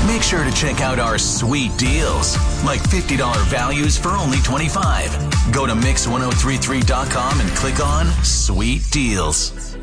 Make sure to check out our sweet deals, like $50 values for only $25. Go to Mix1033.com and click on Sweet Deals.